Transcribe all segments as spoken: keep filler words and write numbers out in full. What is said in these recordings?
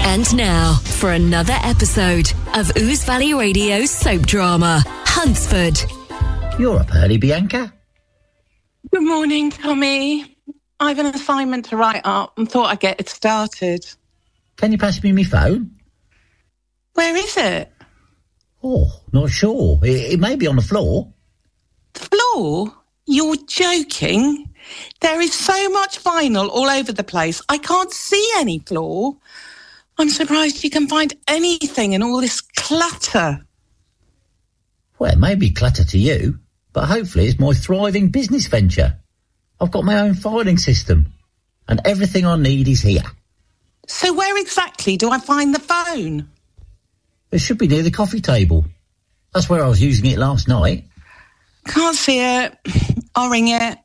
And now, for another episode of Ouse Valley Radio's soap drama, Huntsford. You're up early, Bianca. Good morning, Tommy. I've an assignment to write up and thought I'd get it started. Can you pass me my phone? Where is it? Oh, not sure. It, it may be on the floor. The floor? You're joking? There is so much vinyl all over the place. I can't see any floor. I'm surprised you can find anything in all this clutter. Well, it may be clutter to you, but hopefully it's my thriving business venture. I've got my own filing system, and everything I need is here. So where exactly do I find the phone? It should be near the coffee table. That's where I was using it last night. Can't see it. I'll ring it.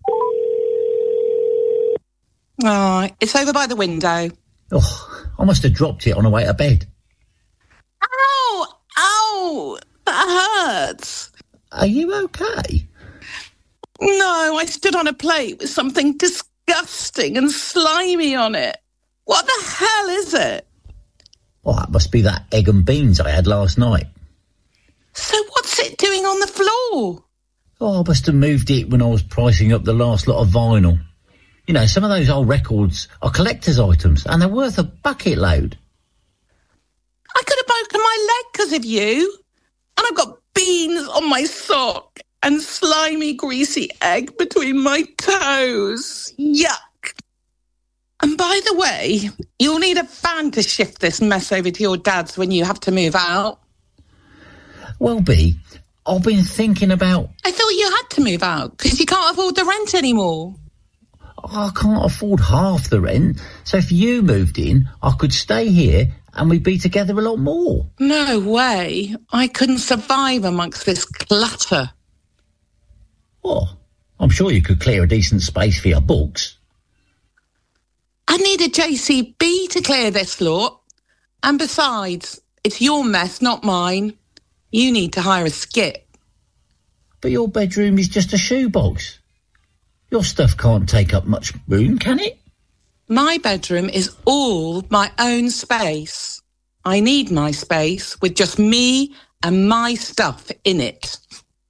Oh, it's over by the window. Oh, I must have dropped it on the way to bed. Ow! Ow! That hurts. Are you okay? No, I stood on a plate with something disgusting and slimy on it. What the hell is it? Oh, that must be that egg and beans I had last night. So what's it doing on the floor? Oh, I must have moved it when I was pricing up the last lot of vinyl. You know, some of those old records are collector's items, and they're worth a bucket load. I could have broken my leg because of you. And I've got beans on my sock and slimy, greasy egg between my toes. Yuck. And by the way, you'll need a van to shift this mess over to your dad's when you have to move out. Well, B, I've been thinking about... I thought you had to move out because you can't afford the rent anymore. I can't afford half the rent, so if you moved in, I could stay here and we'd be together a lot more. No way. I couldn't survive amongst this clutter. What? I'm sure you could clear a decent space for your books. I need a J C B to clear this lot. And besides, it's your mess, not mine. You need to hire a skip. But your bedroom is just a shoebox. Your stuff can't take up much room, can it? My bedroom is all my own space. I need my space with just me and my stuff in it.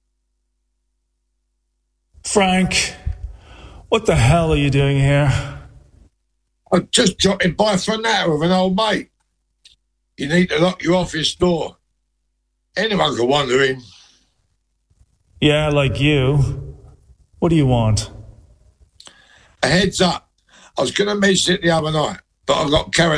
Frank, what the hell are you doing here? I just dropping by for an hour with an old mate. You need to lock your office door. Anyone could wander in. Yeah, like you. What do you want? A heads up. I was going to mention it the other night, but I got carried